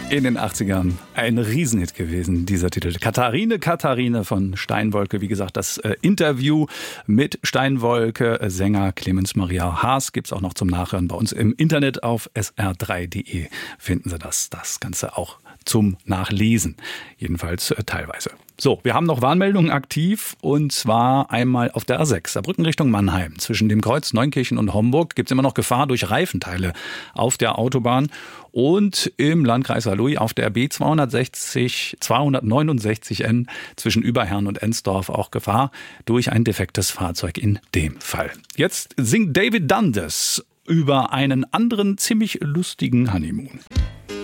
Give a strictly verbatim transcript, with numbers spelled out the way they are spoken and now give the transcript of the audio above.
In den achtzigern ein Riesenhit gewesen, dieser Titel. Katharine, Katharine von Steinwolke. Wie gesagt, das äh, Interview mit Steinwolke, äh, Sänger Clemens Maria Haas gibt's auch noch zum Nachhören bei uns im Internet auf s r drei punkt d e. Finden Sie das, das Ganze auch zum Nachlesen. Jedenfalls äh, teilweise. So, wir haben noch Warnmeldungen aktiv und zwar einmal auf der A sechs, Saarbrücken Richtung Mannheim. Zwischen dem Kreuz Neunkirchen und Homburg gibt es immer noch Gefahr durch Reifenteile auf der Autobahn und im Landkreis Saarlouis auf der B zweihundertsechzig, zweihundertneunundsechzig N zwischen Überherrn und Ensdorf auch Gefahr durch ein defektes Fahrzeug in dem Fall. Jetzt singt David Dundas über einen anderen ziemlich lustigen Honeymoon.